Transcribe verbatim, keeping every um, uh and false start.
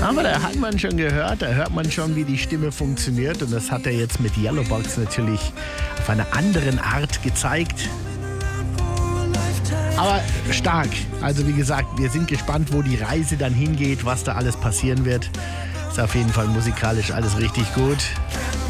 Aber da hat man schon gehört, da hört man schon, wie die Stimme funktioniert. Und das hat er jetzt mit Yellowbox natürlich auf eine andere Art gezeigt. Aber stark. Also wie gesagt, wir sind gespannt, wo die Reise dann hingeht, was da alles passieren wird. Ist auf jeden Fall musikalisch alles richtig gut.